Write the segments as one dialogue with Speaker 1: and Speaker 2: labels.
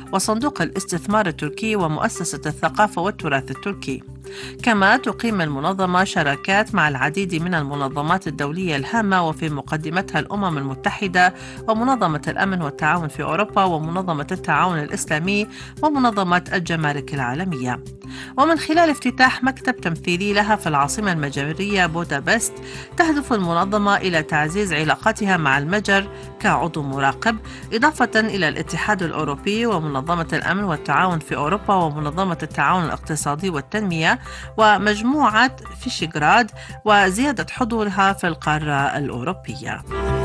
Speaker 1: وصندوق الاستثمار التركي ومؤسسة الثقافة والتراث التركي. كما تقيم المنظمة شراكات مع العديد من المنظمات الدولية الهامة، وفي مقدمتها الأمم المتحدة ومنظمة الأمن والتعاون في أوروبا ومنظمة التعاون الإسلامي ومنظمة الجمارك العالمية. ومن خلال افتتاح مكتب تمثيلي لها في العاصمة المجرية بودابست، تهدف المنظمة إلى تعزيز علاقاتها مع المجر كعضو مراقب، إضافة إلى الاتحاد الأوروبي ومنظمة الأمن والتعاون في أوروبا ومنظمة التعاون الاقتصادي والتنمية ومجموعة فيشيغراد، وزيادة حضورها في القارة الأوروبية.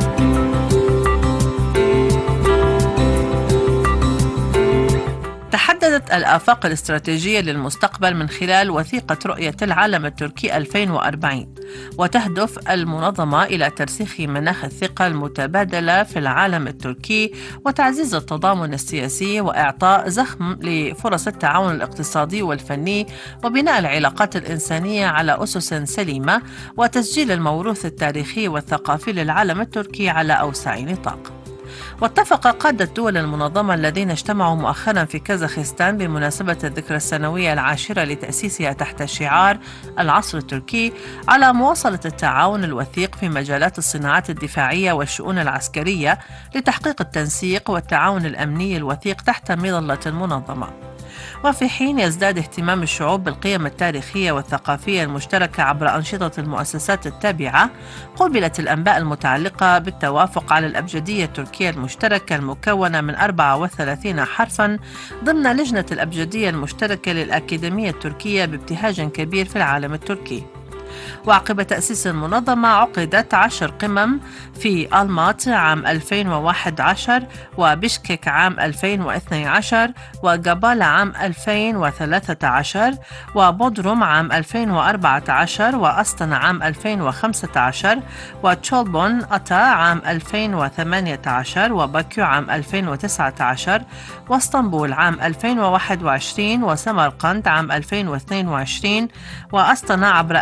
Speaker 1: تحددت الآفاق الاستراتيجية للمستقبل من خلال وثيقة رؤية العالم التركي 2040، وتهدف المنظمة إلى ترسيخ مناخ الثقة المتبادلة في العالم التركي وتعزيز التضامن السياسي وإعطاء زخم لفرص التعاون الاقتصادي والفني وبناء العلاقات الإنسانية على أسس سليمة وتسجيل الموروث التاريخي والثقافي للعالم التركي على أوسع نطاق. واتفق قادة دول المنظمة الذين اجتمعوا مؤخرا في كازاخستان بمناسبة الذكرى السنوية العاشرة لتأسيسها تحت شعار العصر التركي على مواصلة التعاون الوثيق في مجالات الصناعات الدفاعية والشؤون العسكرية لتحقيق التنسيق والتعاون الأمني الوثيق تحت مظلة المنظمة. وفي حين يزداد اهتمام الشعوب بالقيم التاريخية والثقافية المشتركة عبر أنشطة المؤسسات التابعة، قُبلت الأنباء المتعلقة بالتوافق على الأبجدية التركية المشتركة المكونة من 34 حرفاً ضمن لجنة الأبجدية المشتركة للأكاديمية التركية بابتهاج كبير في العالم التركي. وعقب تأسيس المنظمة عقدت 10 قمم في ألماط عام 2011 وبشكك عام 2012 وجابالا عام 2013 وبودروم عام 2014 وأستنا عام 2015 وتشولبون أتا عام 2018 وباكو عام 2019 واسطنبول عام 2021 وسمرقند عام 2022 وأستنا عبر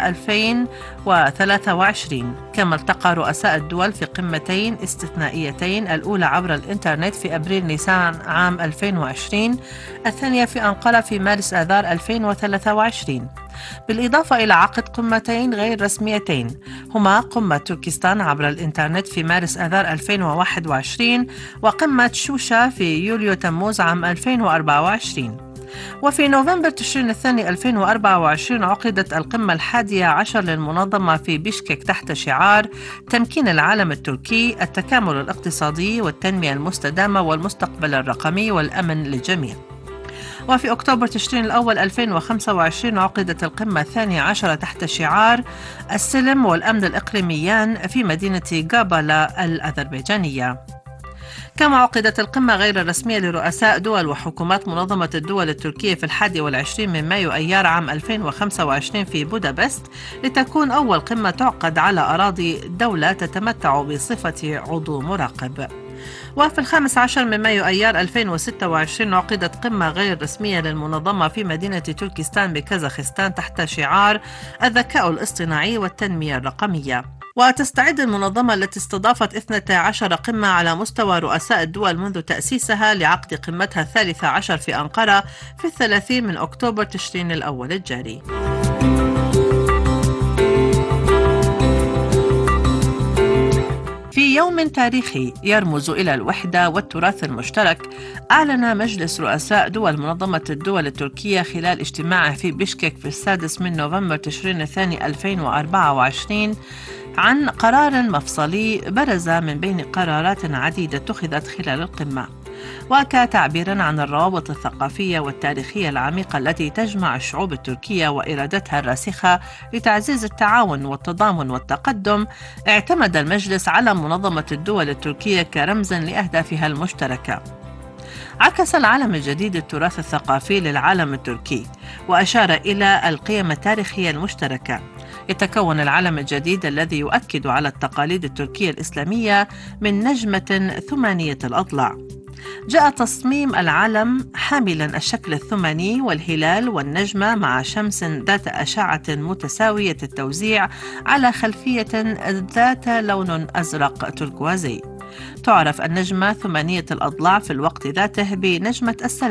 Speaker 1: 2023. كما التقى رؤساء الدول في قمتين استثنائيتين، الأولى عبر الإنترنت في أبريل نيسان عام 2020، الثانية في أنقرة في مارس آذار 2023، بالإضافة إلى عقد قمتين غير رسميتين هما قمة تركستان عبر الإنترنت في مارس آذار 2021 وقمة شوشة في يوليو تموز عام 2024. وفي نوفمبر تشرين الثاني 2024 عقدت القمة 11 للمنظمة في بشكك تحت شعار تمكين العالم التركي، التكامل الاقتصادي والتنمية المستدامة والمستقبل الرقمي والأمن للجميع. وفي أكتوبر تشرين الأول 2025 عقدت القمة 12 تحت شعار السلم والأمن الإقليميان في مدينة جابالا الأذربيجانية. كما عقدت القمة غير الرسمية لرؤساء دول وحكومات منظمة الدول التركية في 21 من مايو أيار عام 2025 في بودابست، لتكون أول قمة تعقد على أراضي دولة تتمتع بصفة عضو مراقب. وفي 15 من مايو أيار 2026 عقدت قمة غير رسمية للمنظمة في مدينة تركستان بكازاخستان تحت شعار الذكاء الاصطناعي والتنمية الرقمية. وتستعد المنظمة التي استضافت 12 قمة على مستوى رؤساء الدول منذ تأسيسها لعقد قمتها 13 في أنقرة في 30 من أكتوبر تشرين الأول الجاري. في يوم تاريخي يرمز إلى الوحدة والتراث المشترك، أعلن مجلس رؤساء دول منظمة الدول التركية خلال اجتماعه في بشكك في 6 من نوفمبر تشرين الثاني 2024 عن قرار مفصلي برز من بين قرارات عديدة اتخذت خلال القمة، وكتعبير عن الروابط الثقافية والتاريخية العميقة التي تجمع الشعوب التركية وإرادتها الراسخة لتعزيز التعاون والتضامن والتقدم. اعتمد المجلس على منظمة الدول التركية كرمز لأهدافها المشتركة. عكس العالم الجديد التراث الثقافي للعالم التركي وأشار إلى القيم التاريخية المشتركة. يتكون العالم الجديد الذي يؤكد على التقاليد التركية الإسلامية من نجمة ثمانية الأضلاع. جاء تصميم العلم حاملا الشكل الثماني والهلال والنجمة مع شمس ذات أشعة متساوية التوزيع على خلفية ذات لون أزرق تركوازي. تعرف النجمة ثمانية الأضلاع في الوقت ذاته بنجمة السلام